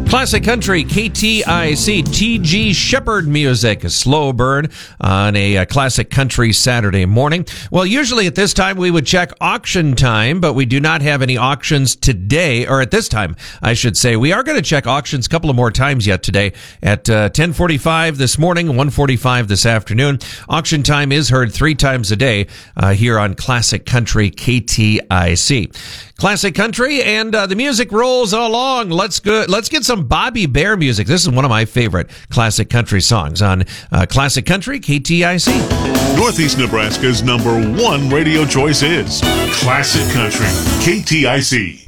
Classic Country, KTIC, T.G. Shepherd music, a slow burn on a Classic Country Saturday morning. Well, usually at this time we would check auction time, but we do not have any auctions today, or at this time, I should say. We are going to check auctions a couple of more times yet today at 10:45 this morning, 1:45 this afternoon. Auction time is heard 3 times a day here on Classic Country, KTIC. Classic Country, and the music rolls along. Let's get some Bobby Bare music. This is one of my favorite Classic Country songs on Classic Country, KTIC. Northeast Nebraska's #1 radio choice is Classic Country, KTIC.